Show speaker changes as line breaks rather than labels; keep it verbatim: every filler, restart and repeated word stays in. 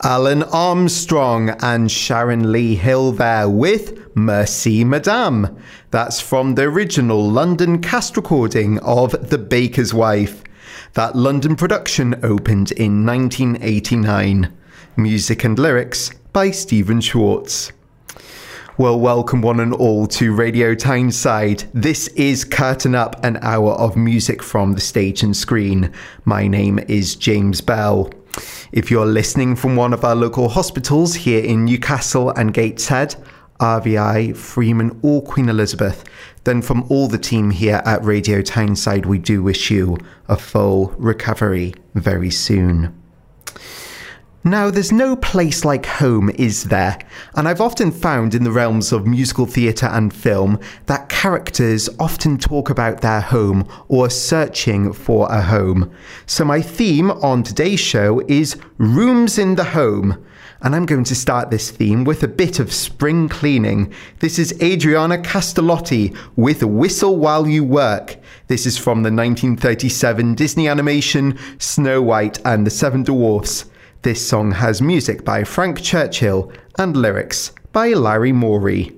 Alan Armstrong and Sharon Lee Hill there with Merci Madame. That's from the original London cast recording of The Baker's Wife. That London production opened in nineteen eighty-nine. Music and lyrics by Stephen Schwartz. Well, welcome one and all to Radio Tyneside. This is Curtain Up, an hour of music from the stage and screen. My name is James Bell. If you're listening from one of our local hospitals here in Newcastle and Gateshead, R V I, Freeman or Queen Elizabeth, then from all the team here at Radio Tyneside, we do wish you a full recovery very soon. Now, there's no place like home, is there? And I've often found in the realms of musical theatre and film that characters often talk about their home or searching for a home. So my theme on today's show is Rooms in the Home. And I'm going to start this theme with a bit of spring cleaning. This is Adriana Castellotti with Whistle While You Work. This is from the nineteen thirty-seven Disney animation Snow White and the Seven Dwarfs. This song has music by Frank Churchill and lyrics by Larry Morey.